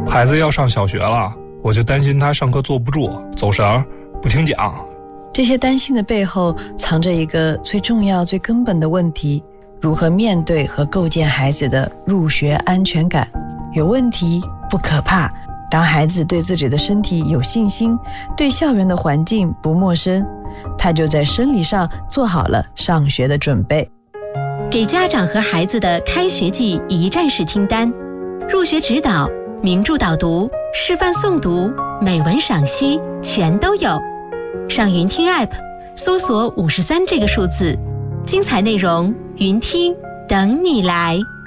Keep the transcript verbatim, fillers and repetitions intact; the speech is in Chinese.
孩子要上小学了，我就担心他上课坐不住，走神，不听讲。 这些担心的背后藏着一个最重要最根本的问题，如何面对和构建孩子的入学安全感。有问题不可怕，当孩子对自己的身体有信心，对校园的环境不陌生，他就在生理上做好了上学的准备。 给家长和孩子的开学季一站式听单，入学指导、名著导读、示范诵读、美文赏析全都有。上云听 App 搜索五十三这个数字，精彩内容云听等你来。